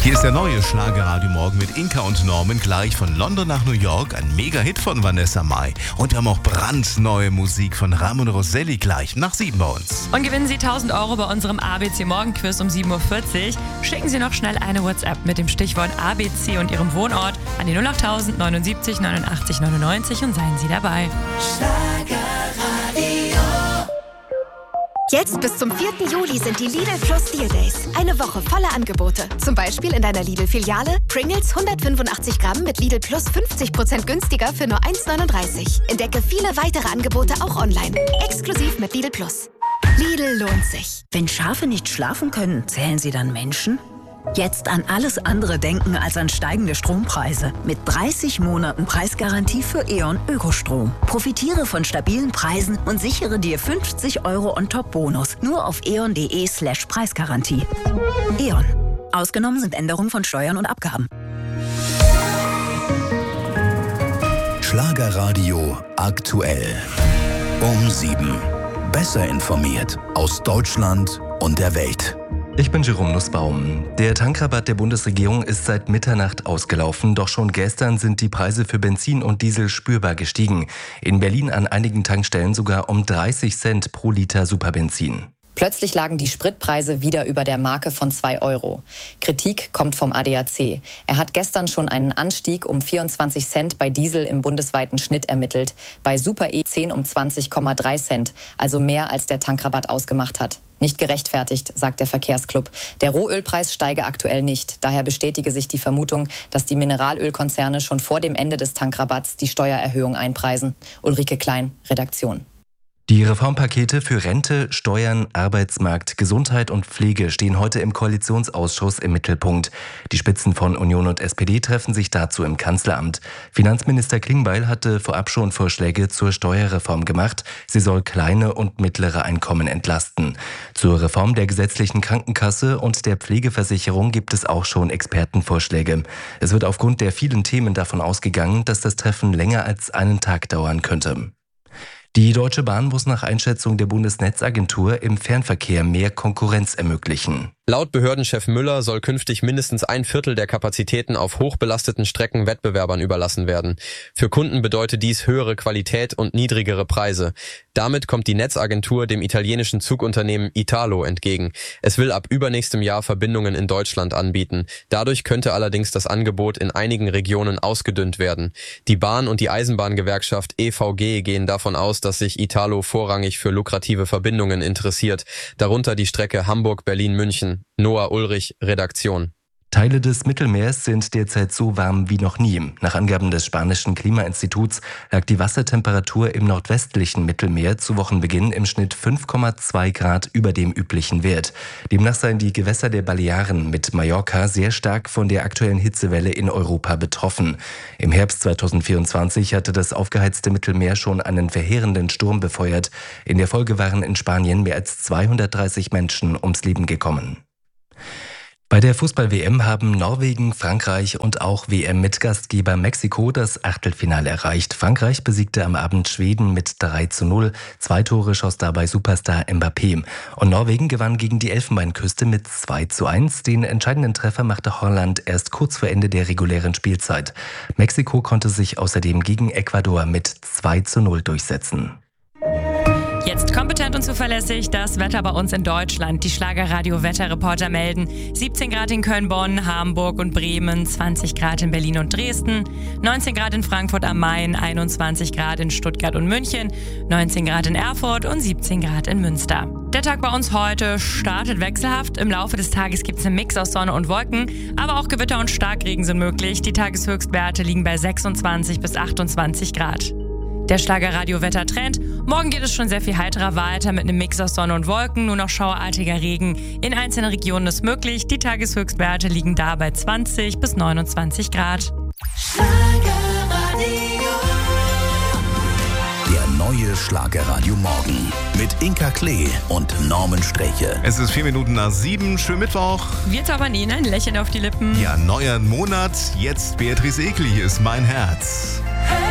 Hier ist der neue Schlagerradio Morgen mit Inka und Norman, gleich von London nach New York. Ein Mega-Hit von Vanessa Mai. Und wir haben auch brandneue Musik von Ramon Rosselli gleich nach 7 bei uns. Und gewinnen Sie 1.000 € bei unserem ABC Morgenquiz um 7.40 Uhr. Schicken Sie noch schnell eine WhatsApp mit dem Stichwort ABC und Ihrem Wohnort an die 08000 79 89 99 und seien Sie dabei. Jetzt bis zum 4. Juli sind die Lidl Plus Deal Days. Eine Woche voller Angebote. Zum Beispiel in deiner Lidl-Filiale Pringles 185 Gramm mit Lidl Plus 50% günstiger für nur 1,39. Entdecke viele weitere Angebote auch online. Exklusiv mit Lidl Plus. Lidl lohnt sich. Wenn Schafe nicht schlafen können, zählen sie dann Menschen? Jetzt an alles andere denken als an steigende Strompreise. Mit 30 Monaten Preisgarantie für E.ON Ökostrom. Profitiere von stabilen Preisen und sichere dir 50 € On-Top-Bonus. Nur auf eon.de/Preisgarantie. E.ON. Ausgenommen sind Änderungen von Steuern und Abgaben. Schlagerradio aktuell. Um 7. Besser informiert aus Deutschland und der Welt. Ich bin Jerome Nussbaum. Der Tankrabatt der Bundesregierung ist seit Mitternacht ausgelaufen, doch schon gestern sind die Preise für Benzin und Diesel spürbar gestiegen. In Berlin an einigen Tankstellen sogar um 30 Cent pro Liter Superbenzin. Plötzlich lagen die Spritpreise wieder über der Marke von 2 €. Kritik kommt vom ADAC. Er hat gestern schon einen Anstieg um 24 Cent bei Diesel im bundesweiten Schnitt ermittelt. Bei Super E10 um 20,3 Cent, also mehr als der Tankrabatt ausgemacht hat. Nicht gerechtfertigt, sagt der Verkehrsclub. Der Rohölpreis steige aktuell nicht. Daher bestätige sich die Vermutung, dass die Mineralölkonzerne schon vor dem Ende des Tankrabatts die Steuererhöhung einpreisen. Ulrike Klein, Redaktion. Die Reformpakete für Rente, Steuern, Arbeitsmarkt, Gesundheit und Pflege stehen heute im Koalitionsausschuss im Mittelpunkt. Die Spitzen von Union und SPD treffen sich dazu im Kanzleramt. Finanzminister Klingbeil hatte vorab schon Vorschläge zur Steuerreform gemacht. Sie soll kleine und mittlere Einkommen entlasten. Zur Reform der gesetzlichen Krankenkasse und der Pflegeversicherung gibt es auch schon Expertenvorschläge. Es wird aufgrund der vielen Themen davon ausgegangen, dass das Treffen länger als einen Tag dauern könnte. Die Deutsche Bahn muss nach Einschätzung der Bundesnetzagentur im Fernverkehr mehr Konkurrenz ermöglichen. Laut Behördenchef Müller soll künftig mindestens 1/4 der Kapazitäten auf hochbelasteten Strecken Wettbewerbern überlassen werden. Für Kunden bedeutet dies höhere Qualität und niedrigere Preise. Damit kommt die Netzagentur dem italienischen Zugunternehmen Italo entgegen. Es will ab übernächstem Jahr Verbindungen in Deutschland anbieten. Dadurch könnte allerdings das Angebot in einigen Regionen ausgedünnt werden. Die Bahn- und die Eisenbahngewerkschaft EVG gehen davon aus, dass sich Italo vorrangig für lukrative Verbindungen interessiert, darunter die Strecke Hamburg-Berlin-München. Noah Ulrich, Redaktion. Teile des Mittelmeers sind derzeit so warm wie noch nie. Nach Angaben des spanischen Klimainstituts lag die Wassertemperatur im nordwestlichen Mittelmeer zu Wochenbeginn im Schnitt 5,2 Grad über dem üblichen Wert. Demnach seien die Gewässer der Balearen mit Mallorca sehr stark von der aktuellen Hitzewelle in Europa betroffen. Im Herbst 2024 hatte das aufgeheizte Mittelmeer schon einen verheerenden Sturm befeuert. In der Folge waren in Spanien mehr als 230 Menschen ums Leben gekommen. Bei der Fußball-WM haben Norwegen, Frankreich und auch WM-Mitgastgeber Mexiko das Achtelfinale erreicht. Frankreich besiegte am Abend Schweden mit 3:0. 2 Tore schoss dabei Superstar Mbappé. Und Norwegen gewann gegen die Elfenbeinküste mit 2:1. Den entscheidenden Treffer machte Holland erst kurz vor Ende der regulären Spielzeit. Mexiko konnte sich außerdem gegen Ecuador mit 2:0 durchsetzen. Jetzt kompetent und zuverlässig das Wetter bei uns in Deutschland. Die Schlagerradio-Wetterreporter melden 17 Grad in Köln, Bonn, Hamburg und Bremen, 20 Grad in Berlin und Dresden, 19 Grad in Frankfurt am Main, 21 Grad in Stuttgart und München, 19 Grad in Erfurt und 17 Grad in Münster. Der Tag bei uns heute startet wechselhaft. Im Laufe des Tages gibt es einen Mix aus Sonne und Wolken, aber auch Gewitter und Starkregen sind möglich. Die Tageshöchstwerte liegen bei 26 bis 28 Grad. Der Schlagerradio-Wettertrend. Morgen geht es schon sehr viel heiterer weiter mit einem Mix aus Sonne und Wolken. Nur noch schauerartiger Regen. In einzelnen Regionen ist möglich. Die Tageshöchstwerte liegen da bei 20 bis 29 Grad. Der neue Schlagerradio Morgen mit Inka Klee und Norman Streche. Es ist 4 Minuten nach 7. Schönen Mittwoch. Wir zaubern Ihnen ein Lächeln auf die Lippen. Ja, neuer Monat. Jetzt Beatrice Egli, hier ist mein Herz.